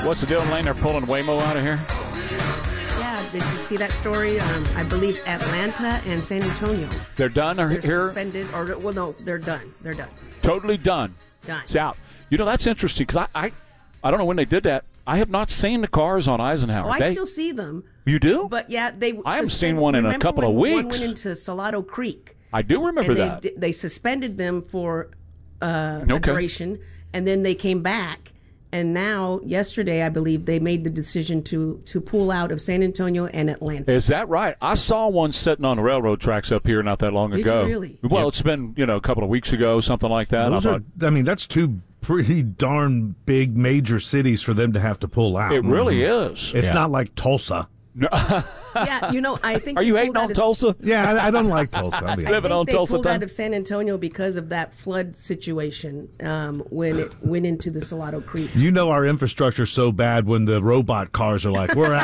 What's the deal, Lane? They're pulling Waymo out of here? Yeah, did you see that story? I believe Atlanta and San Antonio. They're done They're here? suspended, no, they're done. They're done. Totally done. Done. It's out. You know, that's interesting because I don't know when they did that. I have not seen the cars on Eisenhower. Oh, I still see them. You do? But yeah, they. I haven't seen one in a couple of weeks. One went into Salado Creek. I do remember that. They suspended them for a duration, and then they came back. And now, yesterday, I believe they made the decision to pull out of San Antonio and Atlanta. Is that right? I saw one sitting on the railroad tracks up here not that long ago. Did you really? Well, It's been a couple of weeks ago, something like that. That's two pretty darn big major cities for them to have to pull out. It really is. It's not like Tulsa. No. Yeah, I think. Are you hating on Tulsa? Yeah, I don't like Tulsa. Living on Tulsa. They pulled out of San Antonio because of that flood situation when it went into the Salado Creek. You know our infrastructure's so bad when the robot cars are like, we're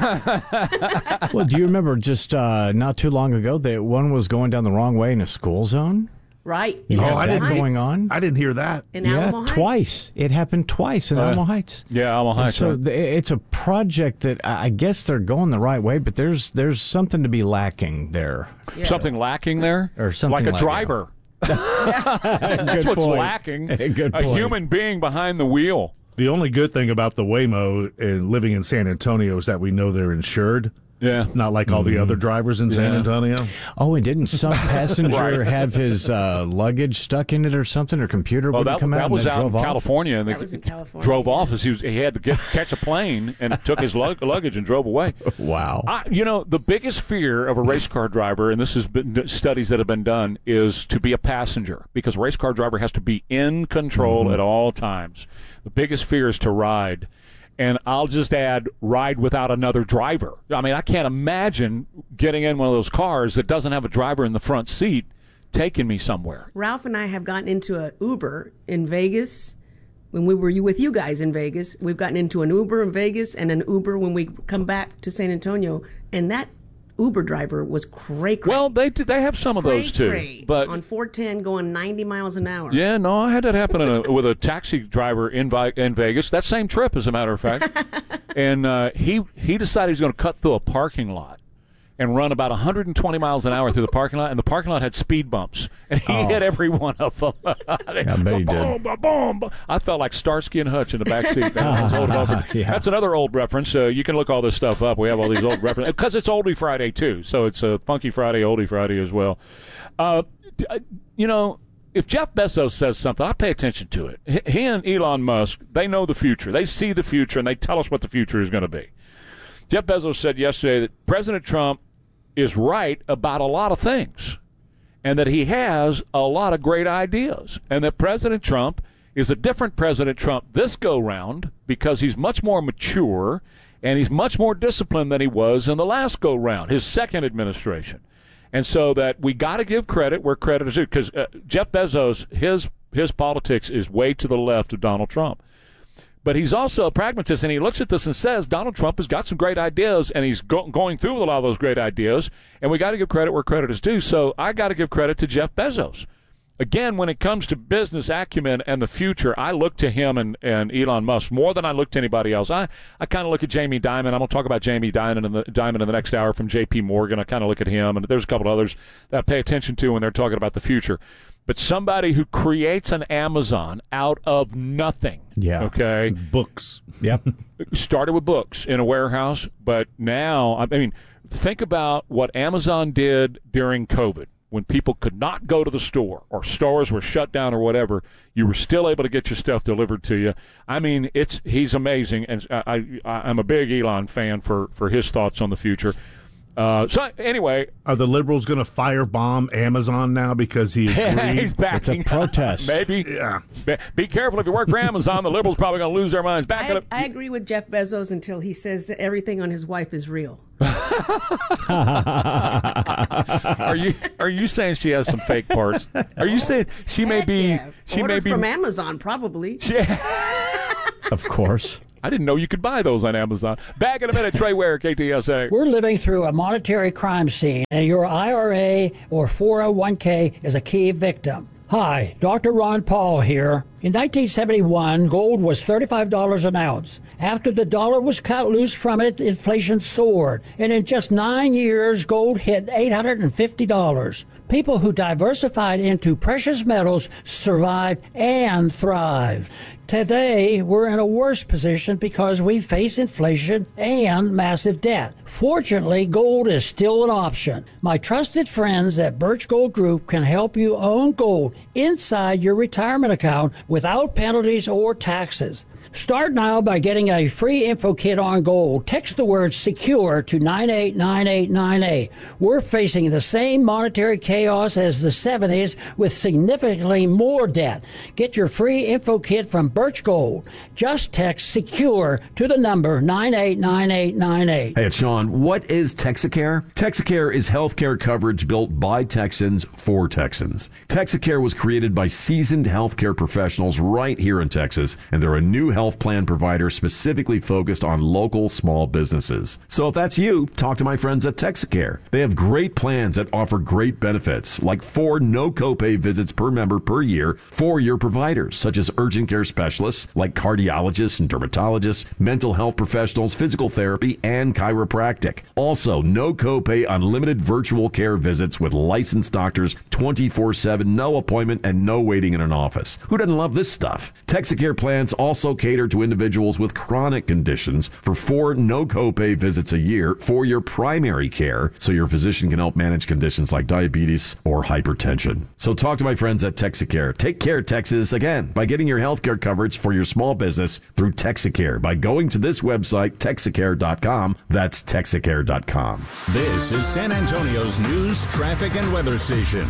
out. Well, do you remember just not too long ago that one was going down the wrong way in a school zone? Right. I didn't going on. I didn't hear that. In Alamo Heights. Twice. It happened twice in Alamo Heights. Yeah, Alamo Heights. So it's a project that I guess they're going the right way, but there's something to be lacking there. Yeah. Something lacking there? Or something like a driver. That's what's lacking. Good a point. human being behind the wheel. The only good thing about the Waymo living in San Antonio is that we know they're insured. Yeah. Not like all the other drivers in San Antonio. Oh, and didn't some passenger have his luggage stuck in it or something, or computer wouldn't come out? That was and out in drove California. And that was in California. Drove off as he had to catch a plane and took his luggage and drove away. Wow. The biggest fear of a race car driver, and this has been studies that have been done, is to be a passenger, because a race car driver has to be in control at all times. The biggest fear is to ride. And I'll just add, ride without another driver. I mean, I can't imagine getting in one of those cars that doesn't have a driver in the front seat taking me somewhere. Ralph and I have gotten into an Uber in Vegas when we were with you guys in Vegas. We've gotten into an Uber in Vegas and an Uber when we come back to San Antonio. And that Uber driver was cray. Well, they have some of those too, but on 410 going 90 miles an hour. Yeah, no, I had that happen with a taxi driver in Vegas. That same trip, as a matter of fact, and he decided he was going to cut through a parking lot and run about 120 miles an hour through the parking lot, and the parking lot had speed bumps, and he hit every one of them. I bet he did. Boom. I felt like Starsky and Hutch in the back seat. That's another old reference. You can look all this stuff up. We have all these old references because it's Oldie Friday too, so it's a Funky Friday, Oldie Friday as well. If Jeff Bezos says something, I pay attention to it. He and Elon Musk, they know the future. They see the future, and they tell us what the future is going to be. Jeff Bezos said yesterday that President Trump is right about a lot of things, and that he has a lot of great ideas, and that President Trump is a different President Trump this go-round because he's much more mature and he's much more disciplined than he was in the last go-round, his second administration. And so that we got to give credit where credit is due, because Jeff Bezos, his politics is way to the left of Donald Trump. But he's also a pragmatist, and he looks at this and says, Donald Trump has got some great ideas, and he's going through with a lot of those great ideas, and we got to give credit where credit is due. So I got to give credit to Jeff Bezos. Again, when it comes to business acumen and the future, I look to him and Elon Musk more than I look to anybody else. I kind of look at Jamie Dimon. I'm going to talk about Jamie Dimon in the next hour from J.P. Morgan. I kind of look at him, and there's a couple of others that I pay attention to when they're talking about the future. But somebody who creates an Amazon out of nothing. Yeah. Okay. Books. Yep. Started with books in a warehouse, but now, I mean, think about what Amazon did during COVID. When people could not go to the store or stores were shut down or whatever, you were still able to get your stuff delivered to you. I mean, he's amazing, and I'm a big Elon fan for his thoughts on the future. So anyway, are the liberals going to firebomb Amazon now because he agreed? He's backing. It's a protest. Maybe. Yeah. Be careful if you work for Amazon. The liberals probably going to lose their minds. I agree with Jeff Bezos until he says that everything on his wife is real. Are you saying she has some fake parts? Are you saying she may be? Yeah. She Ordered may be from Amazon, probably. Of course. I didn't know you could buy those on Amazon. Back in a minute, Trey Ware, KTSA. We're living through a monetary crime scene, and your IRA or 401k is a key victim. Hi, Dr. Ron Paul here. In 1971, gold was $35 an ounce. After the dollar was cut loose from it, inflation soared. And in just 9 years, gold hit $850. People who diversified into precious metals survived and thrived. Today, we're in a worse position because we face inflation and massive debt. Fortunately, gold is still an option. My trusted friends at Birch Gold Group can help you own gold inside your retirement account without penalties or taxes. Start now by getting a free info kit on gold. Text the word SECURE to 989898. We're facing the same monetary chaos as the 70s with significantly more debt. Get your free info kit from Birch Gold. Just text SECURE to the number 989898. Hey, it's Sean. What is Texacare? Texacare is healthcare coverage built by Texans for Texans. Texacare was created by seasoned healthcare professionals right here in Texas, and they're a new health plan provider specifically focused on local small businesses. So if that's you, talk to my friends at Texacare. They have great plans that offer great benefits, like 4 no copay visits per member per year for your providers, such as urgent care specialists like cardiologists and dermatologists, mental health professionals, physical therapy, and chiropractic. Also, no copay unlimited virtual care visits with licensed doctors 24/7, no appointment, and no waiting in an office. Who doesn't love this stuff? Texacare plans also cater to individuals with chronic conditions for 4 no copay visits a year for your primary care, so your physician can help manage conditions like diabetes or hypertension. So talk to my friends at Texacare. Take care, Texas, again, by getting your healthcare coverage for your small business through Texacare by going to this website, Texacare.com. That's Texacare.com. This is San Antonio's news, traffic, and weather station.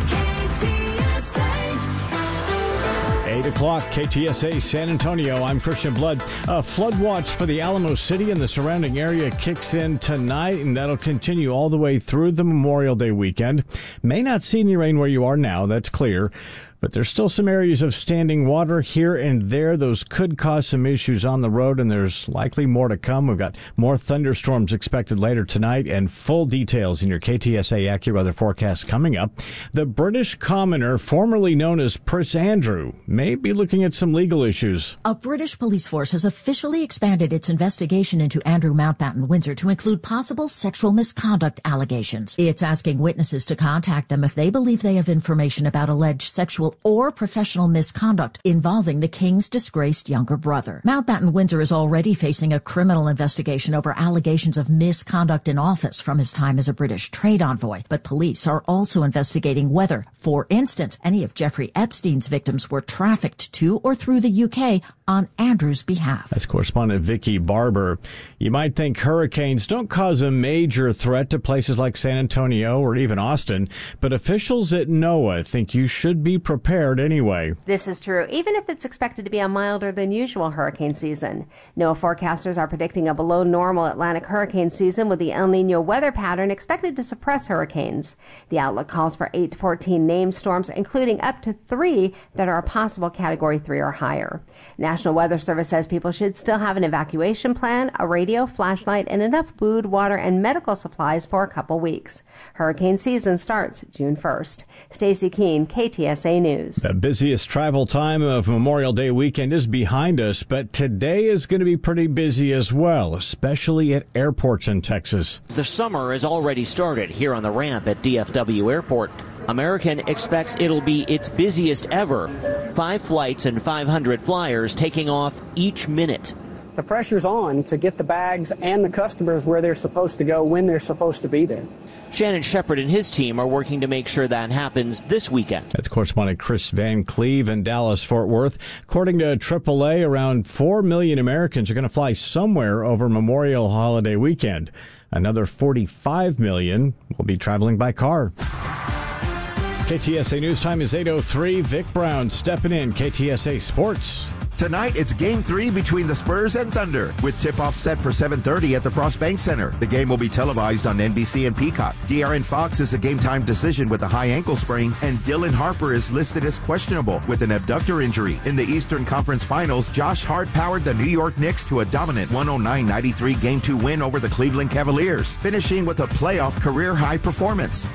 8 o'clock, KTSA San Antonio. I'm Christian Blood. A flood watch for the Alamo City and the surrounding area kicks in tonight, and that'll continue all the way through the Memorial Day weekend. May not see any rain where you are now, that's clear. But there's still some areas of standing water here and there. Those could cause some issues on the road, and there's likely more to come. We've got more thunderstorms expected later tonight, and full details in your KTSA AccuWeather forecast coming up. The British commoner, formerly known as Prince Andrew, may be looking at some legal issues. A British police force has officially expanded its investigation into Andrew Mountbatten Windsor to include possible sexual misconduct allegations. It's asking witnesses to contact them if they believe they have information about alleged sexual or professional misconduct involving the King's disgraced younger brother. Mountbatten Windsor is already facing a criminal investigation over allegations of misconduct in office from his time as a British trade envoy, but police are also investigating whether, for instance, any of Jeffrey Epstein's victims were trafficked to or through the UK on Andrew's behalf. That's correspondent Vicky Barber. You might think hurricanes don't cause a major threat to places like San Antonio or even Austin, but officials at NOAA think you should be prepared anyway. This is true, even if it's expected to be a milder than usual hurricane season. NOAA forecasters are predicting a below normal Atlantic hurricane season with the El Nino weather pattern expected to suppress hurricanes. The outlook calls for 8 to 14 named storms, including up to 3 that are a possible Category 3 or higher. National Weather Service says people should still have an evacuation plan, a radio, flashlight, and enough food, water, and medical supplies for a couple weeks. Hurricane season starts June 1st. Stacey Keene, KTSA News. The busiest travel time of Memorial Day weekend is behind us, but today is going to be pretty busy as well, especially at airports in Texas. The summer has already started here on the ramp at DFW Airport. American expects it'll be its busiest ever. 5 flights and 500 flyers taking off each minute. The pressure's on to get the bags and the customers where they're supposed to go when they're supposed to be there. Shannon Shepard and his team are working to make sure that happens this weekend. That's correspondent Chris Van Cleve in Dallas-Fort Worth. According to AAA, around 4 million Americans are going to fly somewhere over Memorial Holiday weekend. Another 45 million will be traveling by car. KTSA News Time is 8:03. Vic Brown stepping in. KTSA Sports. Tonight, it's Game 3 between the Spurs and Thunder, with tip-off set for 7:30 at the Frost Bank Center. The game will be televised on NBC and Peacock. De'Aaron Fox is a game-time decision with a high ankle sprain, and Dylan Harper is listed as questionable with an abductor injury. In the Eastern Conference Finals, Josh Hart powered the New York Knicks to a dominant 109-93 Game 2 win over the Cleveland Cavaliers, finishing with a playoff career-high performance.